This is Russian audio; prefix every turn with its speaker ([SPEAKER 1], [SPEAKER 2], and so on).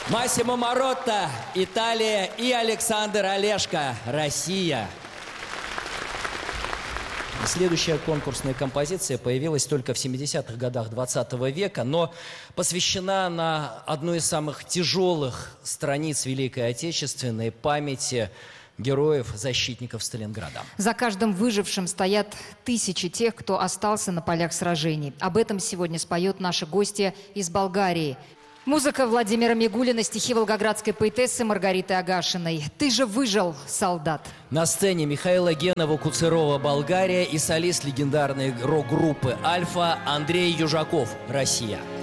[SPEAKER 1] Массимо Маротта, Италия, и Александр Олешко, Россия. Следующая конкурсная композиция появилась только в 70-х годах 20 века, но посвящена она одной из самых тяжелых страниц Великой Отечественной памяти героев, защитников Сталинграда.
[SPEAKER 2] За каждым выжившим стоят тысячи тех, кто остался на полях сражений. Об этом сегодня споет наша гостья из Болгарии. Музыка Владимира Мигулина, стихи волгоградской поэтессы Маргариты Агашиной. «Ты же выжил, солдат».
[SPEAKER 1] На сцене Михаила Генова-Куцерова, Болгария, и солист легендарной рок-группы «Альфа» Андрей Южаков, Россия.